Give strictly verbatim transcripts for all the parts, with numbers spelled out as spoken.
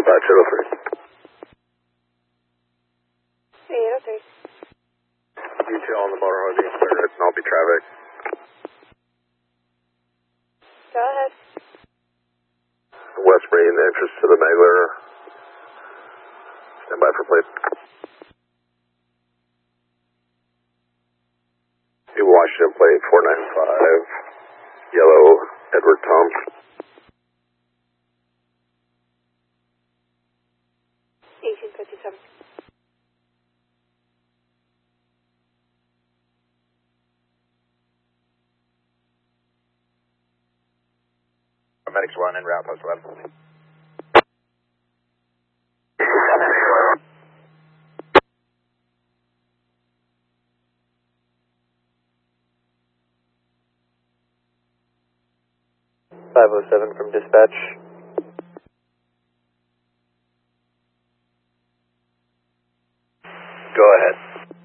Dispatch eight oh three. eight oh three. Detail on the motor hosing clear at Nolby traffic. Go ahead. West bringing the entrance to the Magler. Stand by for plate. New Washington plate four nine five. Yellow Edward Tom. eighteen fifty-seven. Medics one en route, post eleven. five oh seven from dispatch. Go ahead.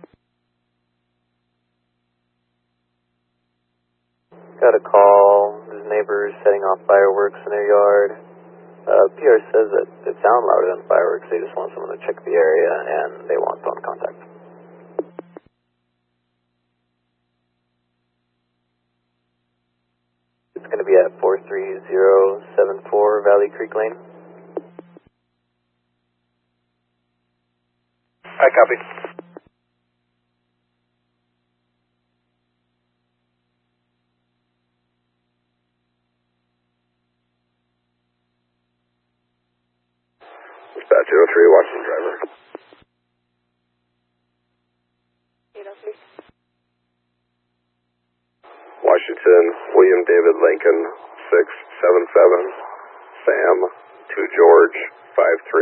Got a call. His neighbors setting off fireworks in their yard. Uh, P R says that it sound louder than fireworks. They just want someone to check the area and they want phone contact. It's going to be at four three zero seven four Valley Creek Lane. I copy. Dispatch eight oh three, Washington driver. eight oh three. Washington, William David Lincoln, six seven seven, Sam, two George, five three.